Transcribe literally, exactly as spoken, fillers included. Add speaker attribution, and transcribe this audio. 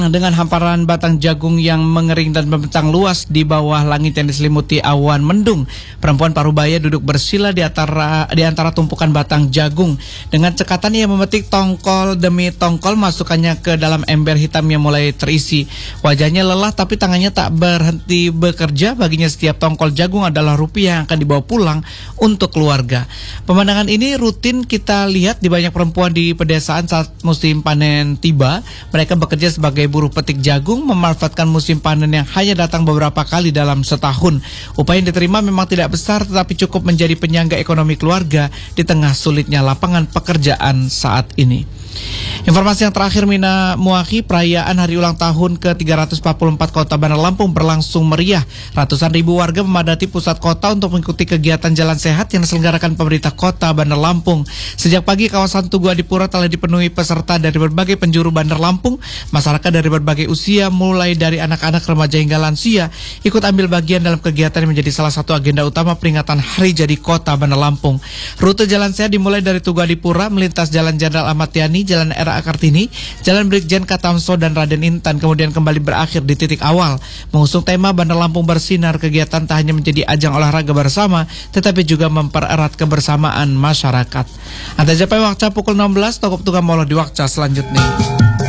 Speaker 1: Dengan hamparan batang jagung yang mengering dan membentang luas di bawah langit yang diselimuti awan mendung, perempuan Parubaya duduk bersila di antara di antara tumpukan batang jagung. Dengan cekatan ia memetik tongkol demi tongkol, masukkannya ke dalam ember hitam yang mulai terisi. Wajahnya lelah tapi tangannya tak berhenti bekerja. Baginya setiap tongkol jagung adalah rupiah yang akan dibawa pulang untuk keluarga. Pemandangan ini rutin kita lihat di banyak perempuan di pedesaan saat musim panen tiba. Mereka bekerja sebagai buruh petik jagung, memanfaatkan musim panen yang hanya datang beberapa kali dalam setahun. Upaya yang diterima memang tidak besar, tetapi cukup menjadi penyangga ekonomi keluarga di tengah sulitnya lapangan pekerjaan saat ini. Informasi yang terakhir, Mina Muahi, perayaan hari ulang tahun ke tiga ratus empat puluh empat Kota Bandar Lampung berlangsung meriah. Ratusan ribu warga memadati pusat kota untuk mengikuti kegiatan jalan sehat yang diselenggarakan pemerintah Kota Bandar Lampung. Sejak pagi, kawasan Tugu Adipura telah dipenuhi peserta dari berbagai penjuru Bandar Lampung. Masyarakat dari berbagai usia, mulai dari anak-anak, remaja hingga lansia, ikut ambil bagian dalam kegiatan yang menjadi salah satu agenda utama peringatan Hari Jadi Kota Bandar Lampung. Rute jalan sehat dimulai dari Tugu Adipura, melintas Jalan Jenderal Ahmad Yani, Jalan R A Kartini, Jalan Brigjen Katamso dan Raden Intan, kemudian kembali berakhir di titik awal. Mengusung tema Bandar Lampung Bersinar, kegiatan tak hanya menjadi ajang olahraga bersama, tetapi juga mempererat kebersamaan masyarakat. Anda capai waktu pukul enam belas, Toko Petugas Molo di waktu selanjutnya.